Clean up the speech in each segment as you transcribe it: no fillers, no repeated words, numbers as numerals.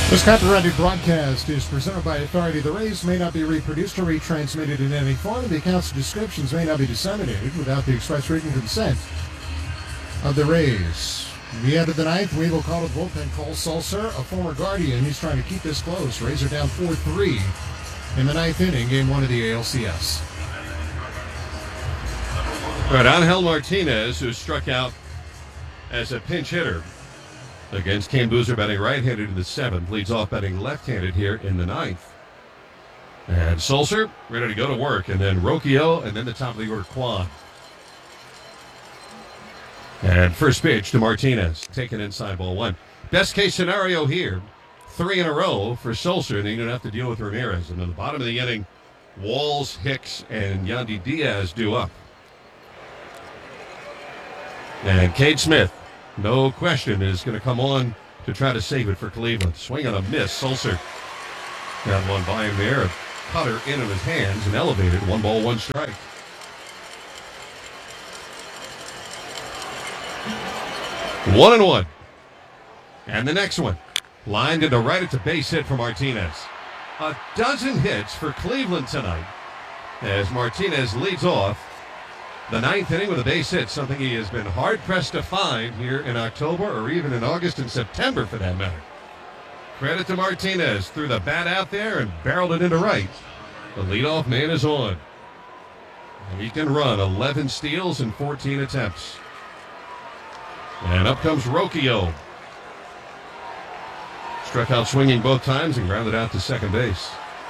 This copyrighted broadcast is presented by authority. The Rays may not be reproduced or retransmitted in any form. The accounts and descriptions may not be disseminated without the express written consent of the Rays. The end of the ninth, we will call it bullpen. Cole Sulser, a former Guardian. He's trying to keep this close. Rays are down 4-3 in the ninth inning, game one of the ALCS. All right, Angel Martinez, who struck out as a pinch hitter against Kane Boozer, batting right-handed in the seventh, leads off batting left-handed here in the ninth. And Sulser ready to go to work, and then Rocchio, and then the top of the order, Kwan. And first pitch to Martinez, taken inside, ball one. Best case scenario here, 3 in a row for Sulser, and he didn't have to deal with Ramirez. And in the bottom of the inning, Walls, Hicks, and Yandy Diaz due up. And Cade Smith, no question, is going to come on to try to save it for Cleveland. Swing on a miss. Sulser got one by him there. Cutter in of his hands and elevated. 1 ball, 1 strike. One and one. And the next one. Lined into right. It's a base hit for Martinez. A dozen hits for Cleveland tonight as Martinez leads off the ninth inning with a base hit, something he has been hard-pressed to find here in October or even in August and September for that matter. Credit to Martinez, threw the bat out there and barreled it into right. The leadoff man is on. And he can run 11 steals in 14 attempts. And up comes Rocchio. Struck out swinging both times and grounded out to second base.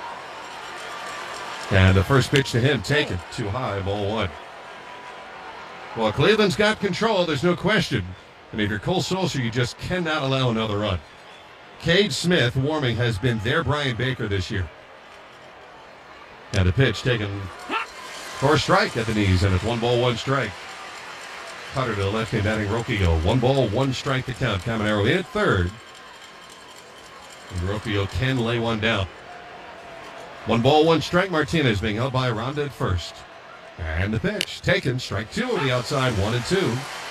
And the first pitch to him taken too high, ball one. Well, Cleveland's got control, there's no question. And if you're Cole Sulser, you just cannot allow another run. Cade Smith, warming, has been their Brian Baker this year. And a pitch taken for a strike at the knees, and it's 1 ball, 1 strike. Cutter to the left hand, batting Rocchio. 1 ball, 1 strike to count. Caminero in at third. And Rocchio can lay one down. 1 ball, 1 strike. Martinez being held by Aranda at first. And the pitch taken, strike 2 on the outside, 1 and 2.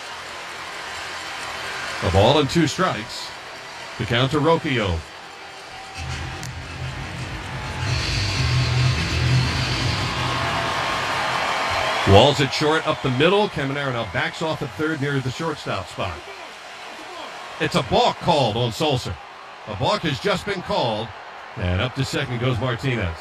A ball and 2 strikes. The count to Rocchio. Walls at short, up the middle. Caminero now backs off at third near the shortstop spot. It's a balk called on Sulser. A balk has just been called, and up to second goes Martinez.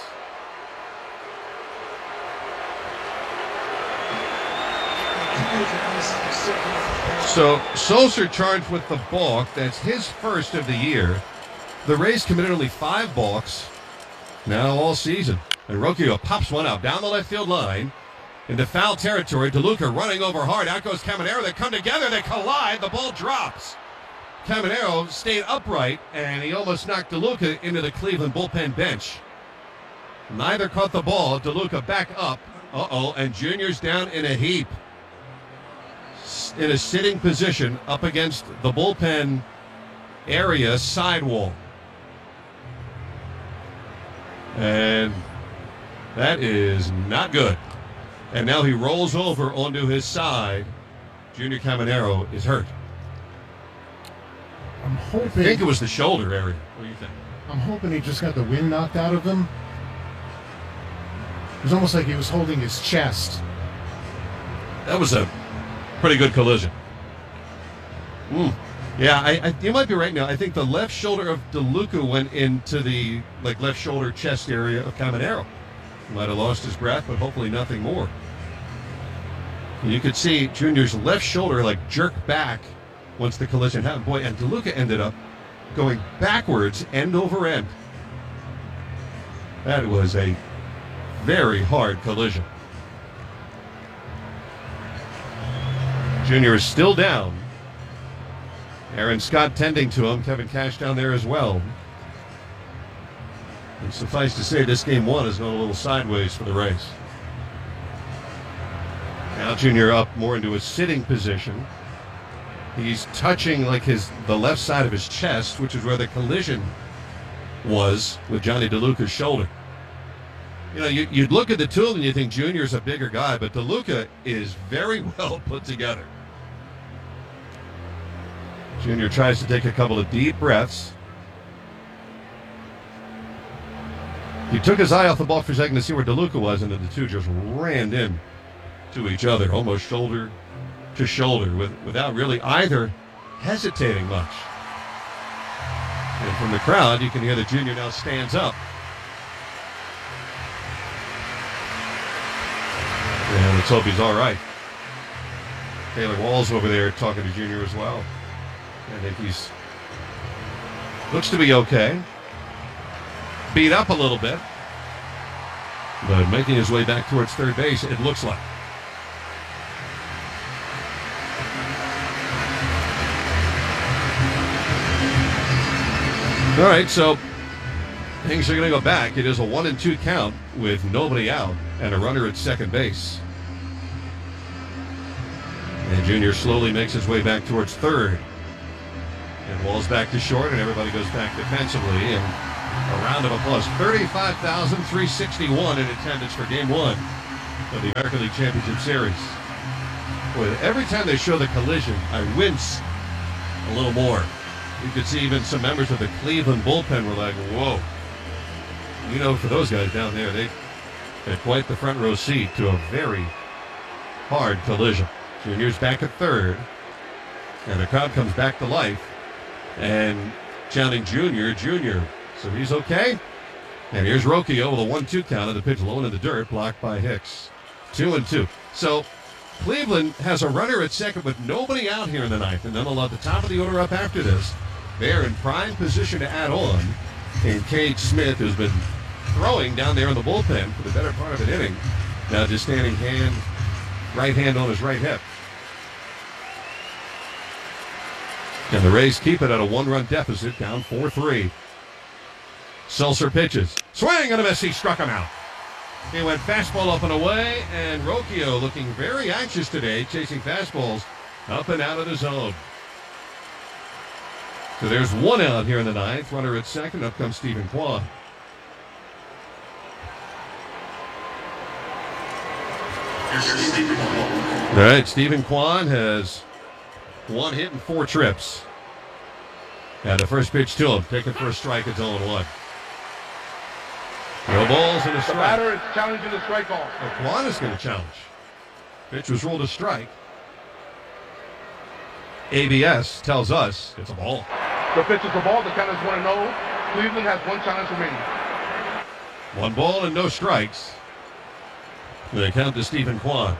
So Sulser charged with the balk. That's his first of the year. The Rays committed only 5 balks now all season. And Rocchio pops one out down the left field line into foul territory. DeLuca running over hard. Out goes Caminero. They come together. They collide. The ball drops. Caminero stayed upright, and he almost knocked DeLuca into the Cleveland bullpen bench. Neither caught the ball. DeLuca back up. And Junior's down in a heap. In a sitting position up against the bullpen area sidewall. And that is not good. And now he rolls over onto his side. Junior Caminero is hurt. I think it was the shoulder area. What do you think? I'm hoping he just got the wind knocked out of him. It was almost like he was holding his chest. That was a pretty good collision. Yeah, you might be right now. I think the left shoulder of DeLuca went into the left shoulder chest area of Caminero. He might have lost his breath, but hopefully nothing more. You could see Junior's left shoulder jerk back once the collision happened. Boy, and DeLuca ended up going backwards end over end. That was a very hard collision. Junior is still down. Aaron Scott tending to him. Kevin Cash down there as well. And suffice to say, this game 1 has gone a little sideways for the Rays. Now Junior up more into a sitting position. He's touching the left side of his chest, which is where the collision was with Johnny DeLuca's shoulder. You know, you'd look at the two of them and you think Junior's a bigger guy, but DeLuca is very well put together. Junior tries to take a couple of deep breaths. He took his eye off the ball for a second to see where DeLuca was, and then the two just ran in to each other, almost shoulder to shoulder, without really either hesitating much. And from the crowd, you can hear the junior now stands up. And let's hope he's all right. Taylor Walls over there talking to Junior as well. I think he's looks to be okay. Beat up a little bit, but making his way back towards third base, it looks like. All right, so things are going to go back. It is a 1-2 count with nobody out and a runner at second base. And Junior slowly makes his way back towards third. And Walls back to short, and everybody goes back defensively. And a round of applause. 35,361 in attendance for Game 1 of the American League Championship Series. Boy, every time they show the collision, I wince a little more. You could see even some members of the Cleveland bullpen were like, whoa. You know, for those guys down there, they had quite the front row seat to a very hard collision. Junior's back at third, and the crowd comes back to life and chanting Junior, Junior. So he's okay. And here's Rocchio with a 1-2 count of the pitch low into the dirt, blocked by Hicks. 2-2. So Cleveland has a runner at second with nobody out here in the ninth, and then they'll have the top of the order up after this. They're in prime position to add on. And Cade Smith, who's been throwing down there in the bullpen for the better part of an inning, now just standing right hand on his right hip. And the Rays keep it at a 1-run deficit, down 4-3. Sulser pitches. Swing and a miss. He struck him out. He went fastball up and away, and Rocchio looking very anxious today, chasing fastballs up and out of the zone. So there's one out here in the ninth. Runner at second. Up comes Stephen Kwan. All right, Stephen Kwan has 1 hit and 4 trips. And the first pitch to him, taken for a strike at 0-1. No balls and a strike. The batter is challenging the strike ball. Kwan is going to challenge. Pitch was ruled a strike. ABS tells us it's a ball. The pitch is a ball. The count is 1-0. Cleveland has 1 challenge remaining. 1 ball and no strikes. They count to Stephen Kwan.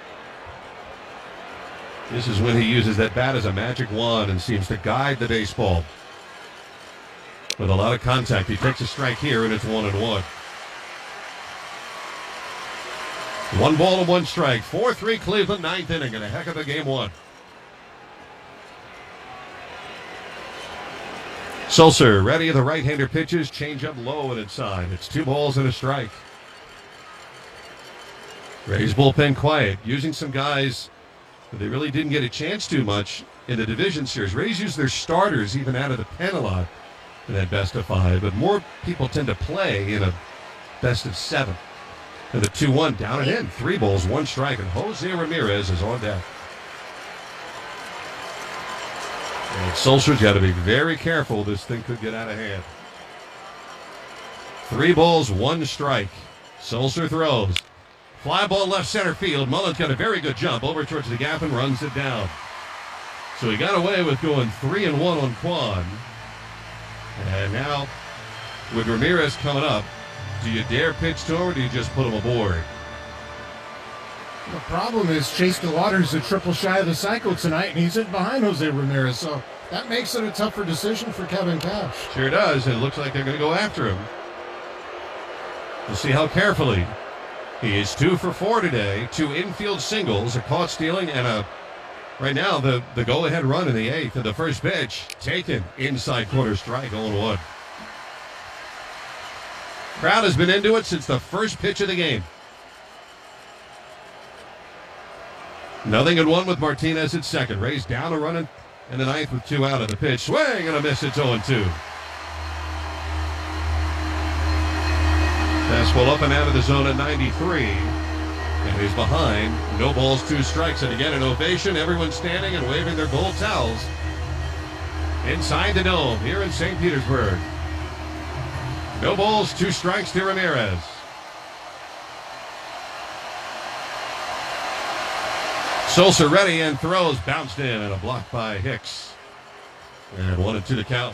This is when he uses that bat as a magic wand and seems to guide the baseball. With a lot of contact, he takes a strike here, and it's 1-1. 1 ball and 1 strike. 4-3 Cleveland, 9th inning, and a heck of a Game 1. Sulser ready. The right-hander pitches. Change up low and inside. It's 2 balls and a strike. Rays bullpen quiet. Using some guys that they really didn't get a chance to much in the division series. Rays use their starters even out of the pen a lot in that best of 5. But more people tend to play in a best of 7. And the 2-1 down and in. 3 balls, 1 strike. And Jose Ramirez is on deck. And Sulser's got to be very careful. This thing could get out of hand. 3 balls, 1 strike. Sulser throws. Fly ball left center field. Mullen's got a very good jump over towards the gap and runs it down. So he got away with going 3-1 on Kwan. And now, with Ramirez coming up, do you dare pitch to him or do you just put him aboard? The problem is Chase DeWater's a triple shy of the cycle tonight, and he's in behind Jose Ramirez, so that makes it a tougher decision for Kevin Cash. Sure does, and it looks like they're going to go after him. We'll see how carefully. He is 2 for 4 today, 2 infield singles, a caught stealing, and right now the go-ahead run in the 8th, and the first pitch taken inside corner strike, 0-1. Crowd has been into it since the first pitch of the game. 0-1 with Martinez at second. Rays down a run in the 9th with 2 out of the pitch. Swing and a miss. It's 0-2. Fastball up and out of the zone at 93. And he's behind. No balls, 2 strikes. And again, an ovation. Everyone standing and waving their gold towels inside the dome here in St. Petersburg. No balls, 2 strikes to Ramirez. Sulser ready and throws. Bounced in and a block by Hicks. And 1-2 the count.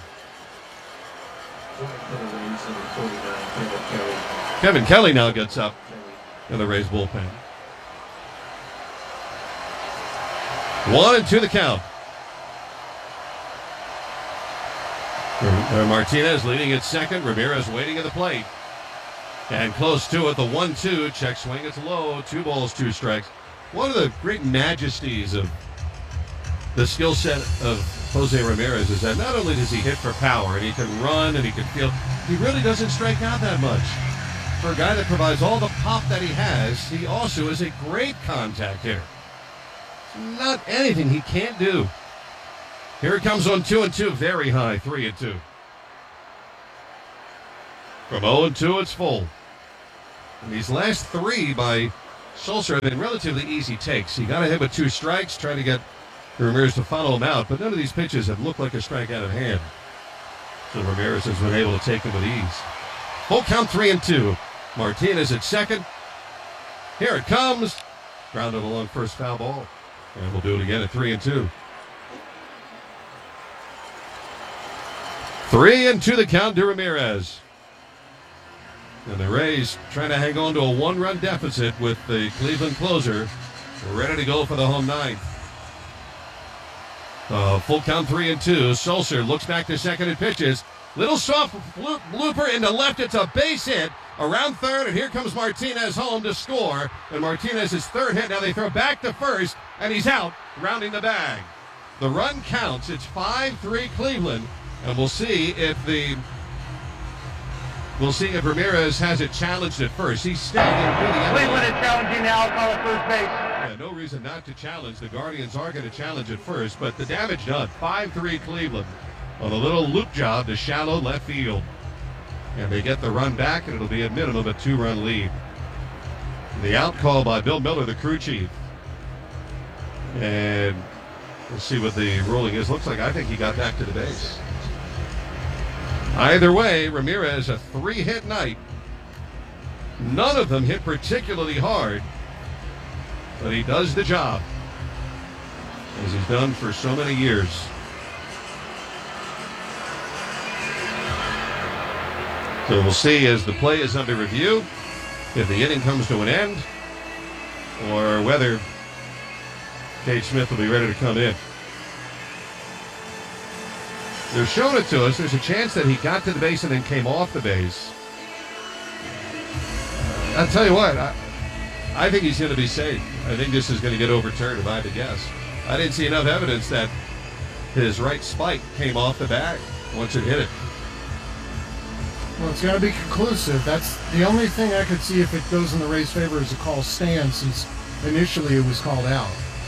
Kevin Kelly now gets up in the Rays bullpen. 1-2 the count. Martinez leading at second. Ramirez waiting at the plate. And close to it, the 1-2. Check swing, it's low. 2 balls, 2 strikes. One of the great majesties of the skill set of Jose Ramirez is that not only does he hit for power and he can run and he can feel, he really doesn't strike out that much. For a guy that provides all the pop that he has, he also is a great contact hitter. Not anything he can't do. Here it comes on 2-2, very high, 3-2. From 0-2, it's full. And these last 3 by Sulser have been relatively easy takes. He got ahead with 2 strikes, trying to get Ramirez to follow him out, but none of these pitches have looked like a strikeout at hand. So Ramirez has been able to take them with ease. Full count, 3-2. Martinez at second. Here it comes. Grounded along first, foul ball. And we'll do it again at 3-2. 3-2 the count to Ramirez. And the Rays trying to hang on to a 1-run deficit with the Cleveland closer ready to go for the home ninth. Full count, 3-2. Sulser looks back to second and pitches. Little soft blooper into left. It's a base hit around third, and here comes Martinez home to score. And Martinez's third hit. Now they throw back to first, and he's out, rounding the bag. The run counts. It's 5-3 Cleveland, and we'll see if Ramirez has it challenged at first. He's staying in the Cleveland is challenging now. I'll call it first base. Yeah, no reason not to challenge. The Guardians are going to challenge at first, but the damage done. 5-3 Cleveland on a little loop job to shallow left field. And they get the run back, and it'll be a minimum a 2-run lead. The out call by Bill Miller, the crew chief. And we'll see what the ruling is. Looks like I think he got back to the base. Either way, Ramirez, a 3-hit night. None of them hit particularly hard, but he does the job, as he's done for so many years. So we'll see as the play is under review if the inning comes to an end or whether Cade Smith will be ready to come in. They're showing it to us. There's a chance that he got to the base and then came off the base. I'll tell you what, I think he's going to be safe. I think this is going to get overturned if I had to guess. I didn't see enough evidence that his right spike came off the bag once it hit it. Well, it's got to be conclusive. That's the only thing I could see if it goes in the Rays' favor is a call stand, since initially it was called out.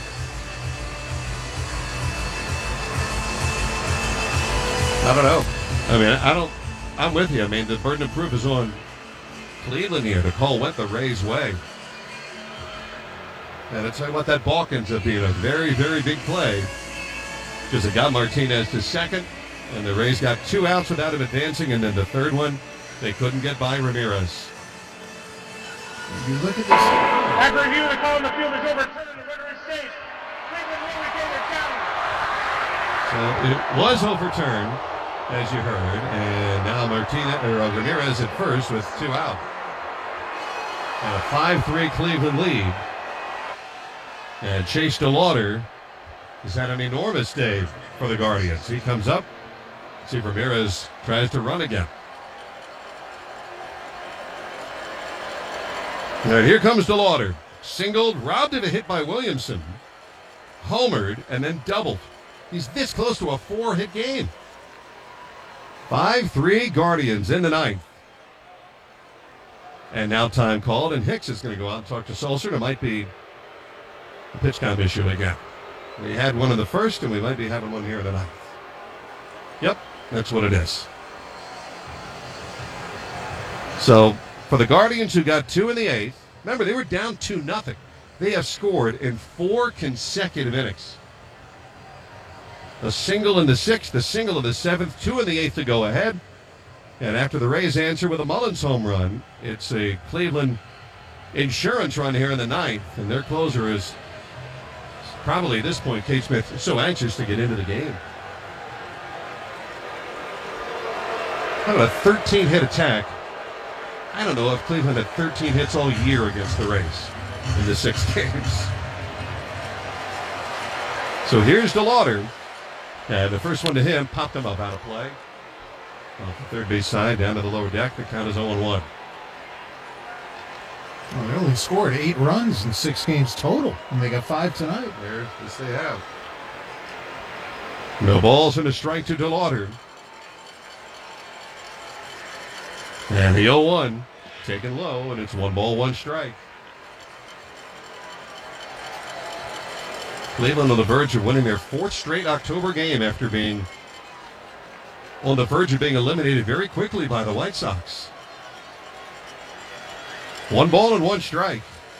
I don't know. I mean, I'm with you. I mean, the burden of proof is on Cleveland here. The call went the Rays' way. And I'll tell you what, that balk ends up being a very, very big play, because it got Martinez to second, and the Rays got 2 outs without him advancing, and then the third one, they couldn't get by Ramirez. If you look at this. After review, the call in the field is overturned. The runner is safe. Cleveland will regain their challenge. So it was overturned, as you heard, and now Ramirez at first with 2 out. And a 5-3 Cleveland lead. And Chase DeLauder has had an enormous day for the Guardians. He comes up. See if Ramirez tries to run again. And here comes DeLauder. Singled, robbed of a hit by Williamson. Homered, and then doubled. He's this close to a 4-hit game. 5-3 Guardians in the ninth. And now time called, and Hicks is going to go out and talk to Sulser. It might be a pitch count issue again. We had one in the first, and we might be having one here in the ninth. Yep, that's what it is. So, for the Guardians who got 2 in the 8th, remember, they were down 2-0. They have scored in 4 consecutive innings. A single in the 6th, a single in the 7th, 2 in the 8th to go ahead. And after the Rays answer with a Mullins home run, it's a Cleveland insurance run here in the ninth. And their closer is probably at this point, Kate Smith, so anxious to get into the game. How about a 13-hit attack? I don't know if Cleveland had 13 hits all year against the Rays in the 6 games. So here's DeLauder. And the first one to him popped him up out of play. Off the third base side, down to the lower deck. The count is 0-1. Well, they only scored 8 runs in 6 games total, and they got 5 tonight. Yes, they have. No balls and a strike to DeLauder. And the 0-1 taken low, and it's 1 ball, 1 strike. Cleveland on the verge of winning their 4th straight October game after being on the verge of being eliminated very quickly by the White Sox. 1 ball and 1 strike.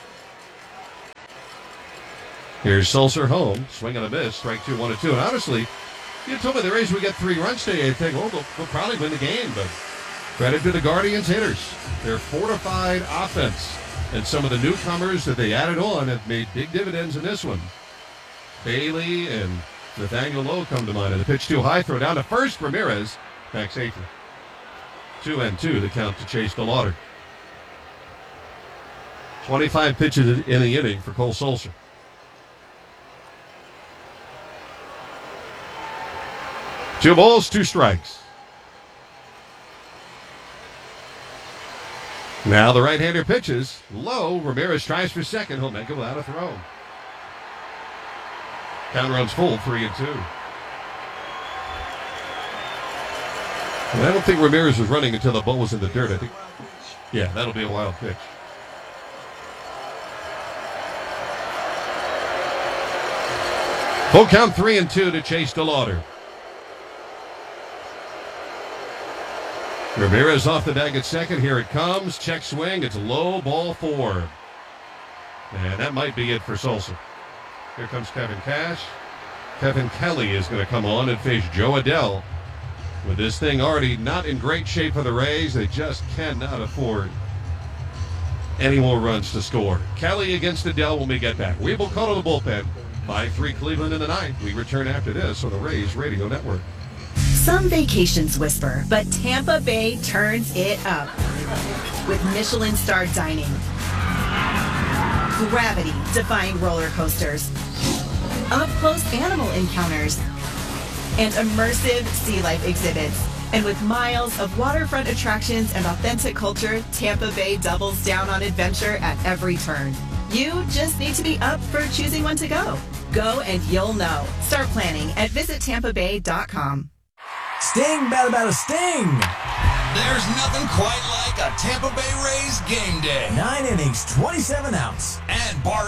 Here's Sulser home, swing and a miss, strike 2, 1-2. And honestly, you told me the Rays would get 3 runs today. I think, oh, they'll probably win the game, but credit to the Guardians hitters. Their fortified offense and some of the newcomers that they added on have made big dividends in this one. Bailey and Nathaniel Lowe come to mind. And the pitch too high, throw down to first. Ramirez back safely. 2-2 the count to Chase DeLauder. 25 pitches in the inning for Cole Sulser. Two balls, 2 strikes. Now the right-hander pitches. Low. Ramirez tries for second. He'll make it without a throw. Count runs full, 3-2. And I don't think Ramirez was running until the ball was in the dirt. I think, yeah, that'll be a wild pitch. Full count, 3-2 to Chase DeLauder. Ramirez off the bag at second. Here it comes. Check swing. It's low, ball 4. And that might be it for Sulser. Here comes Kevin Cash. Kevin Kelly is going to come on and face Joe Adell. With this thing already not in great shape for the Rays, they just cannot afford any more runs to score. Kelly against Adell when we get back. We will call to the bullpen. 5-3 Cleveland in the ninth. We return after this on the Rays Radio Network. Some vacations whisper, but Tampa Bay turns it up with Michelin-starred dining, gravity-defying roller coasters, up-close animal encounters, and immersive sea life exhibits. And with miles of waterfront attractions and authentic culture, Tampa Bay doubles down on adventure at every turn. You just need to be up for choosing when to go. Go and you'll know. Start planning at visitTampaBay.com. Sting, bada sting! There's nothing quite like a Tampa Bay Rays game day. 9 innings, 27 outs. And Bar